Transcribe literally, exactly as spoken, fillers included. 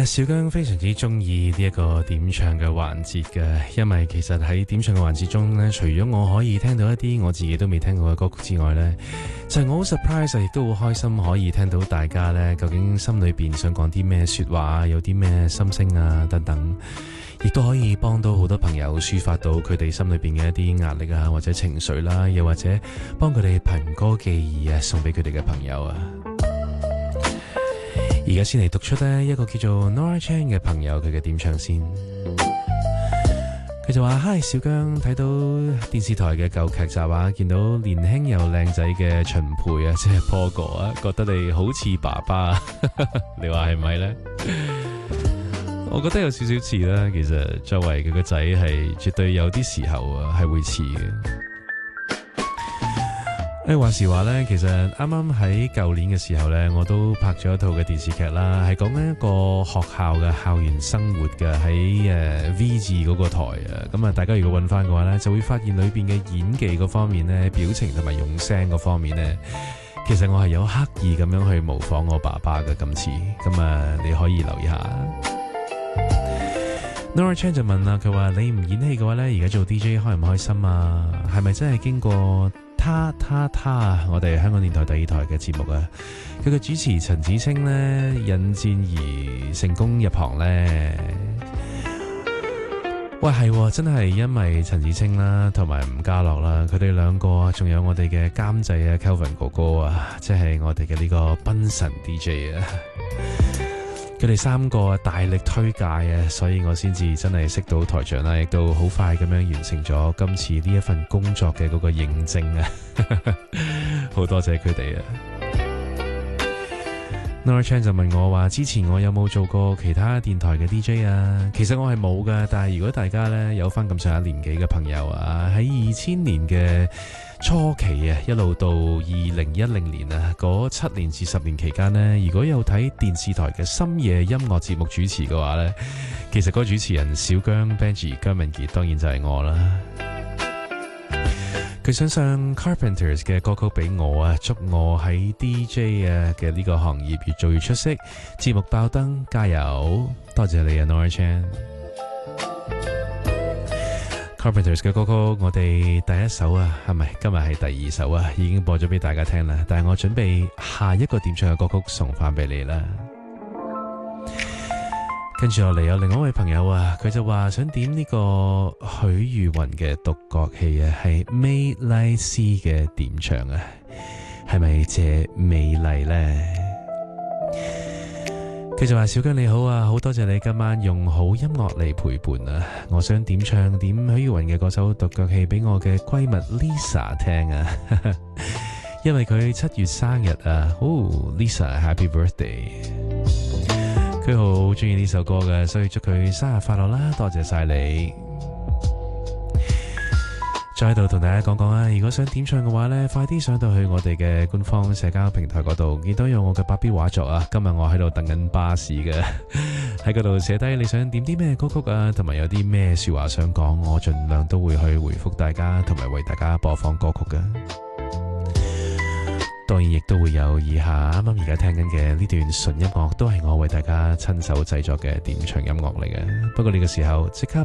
小姜非常之中意呢一個點唱嘅環節嘅，因為其實喺點唱嘅環節中呢，除咗我可以聽到一啲我自己都未聽過嘅歌曲之外呢，就係、是、我好 surprise，亦都好開心可以聽到大家呢究竟心裏邊想講啲咩說話，有啲咩心聲啊等等，亦都可以幫到好多朋友抒發到佢哋心裏邊嘅一啲壓力啊或者情緒啦，又或者幫佢哋憑歌寄意啊，送俾佢哋嘅朋友啊。而家先嚟讀出呢一個叫做 Nora Chan 嘅朋友佢嘅點唱先，佢就話：嗨，小姜，睇到電視台嘅舊劇集啊，見到年輕又靚仔嘅秦沛啊，即係 Paul 哥啊，覺得你好似爸爸，你話係咪呢？我覺得有少少似啦，其實作為佢個仔係絕對有啲時候啊係會似嘅。誒，話時話咧，其實啱啱喺舊年嘅時候咧，我都拍咗一套嘅電視劇啦，係講緊一個學校嘅校園生活嘅，喺誒 V 字嗰個台啊。咁啊，大家如果揾翻嘅話咧，就會發現裏邊嘅演技嗰方面咧，表情同埋用聲嗰方面咧，其實我係有刻意咁樣去模仿我爸爸嘅今次。咁啊，你可以留意下。Nora Chan 就問啦，佢話你唔演戲嘅話咧，而家做 D J 開唔開心啊？係咪真係經過他他他我哋香港電台第二台嘅節目啊，佢嘅主持陳芷菁呢，引薦而成功入行呢？喂，係真係因為陳芷菁啦同埋吳家樂啦，佢哋兩個仲有我哋嘅監製啊 Kelvin 哥哥啊，即係我哋嘅呢個賓神 D J 啊，佢哋三個大力推介啊，所以我先至真係識到台長啦，亦都好快咁樣完成咗今次呢一份工作嘅嗰個認證啊，好多謝佢哋啊。Nora Chan 就問我話，之前我有冇做過其他電台嘅 D J 啊？其實我係冇噶，但係如果大家呢有翻咁上下年紀嘅朋友啊，喺二千年嘅初期啊，一路到二零一零年啊，嗰七年至十年期間呢，如果有睇電視台嘅深夜音樂節目主持嘅話呢，其實嗰個主持人小姜 Benji 姜文傑當然就係我啦。佢想上 Carpenters 嘅歌曲俾我啊，祝我喺 D J 啊嘅呢個行業越做越出色，節目爆燈，加油！多謝你啊 Nora Chan。Carpenters 嘅歌曲我哋第一首啊，係咪今日係第二首啊，已經播咗俾大家聽啦，但係我準備下一個點唱嘅歌曲送翻俾你啦。跟住落嚟有另外一位朋友啊，佢就話想點呢個許茹芸嘅獨角戲啊，係美麗絲嘅點唱啊，係咪借美麗呢？佢就話小姜你好啊，好多謝你今晚用好音樂嚟陪伴啊，我想點唱點許茹芸嘅嗰首獨角戲俾我嘅閨蜜 Lisa 聽啊，因為佢七月生日啊，哦 Lisa Happy Birthday。佢好中意呢首歌嘅，所以祝佢生日快樂啦！多謝晒你。再喺度同大家講講啊，如果想點唱嘅話呢，快啲上到去我哋嘅官方社交平台嗰度，見到有我嘅白標畫作啊！今日我喺度等緊巴士嘅，喺嗰度寫低你想點啲咩歌曲啊，同埋有啲咩說話想講，我盡量都會去回覆大家，同埋為大家播放歌曲嘅。當然亦都會有以下啱啱而家聽緊嘅呢段純音樂，都係我為大家親手製作嘅點唱音樂嚟嘅。不過呢個時候即刻